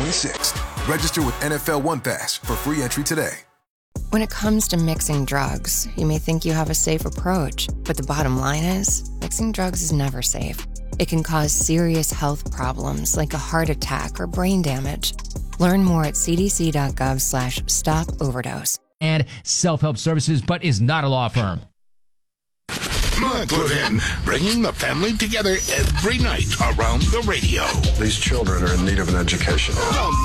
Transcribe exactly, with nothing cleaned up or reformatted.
twenty-sixth. Register with N F L One Pass for free entry today. When it comes to mixing drugs, you may think you have a safe approach, but the bottom line is, mixing drugs is never safe. It can cause serious health problems like a heart attack or brain damage. Learn more at cdc.gov slash stop overdose. And self-help services, but is not a law firm. Mark Levin, bringing the family together every night around the radio. These children are in need of an education. The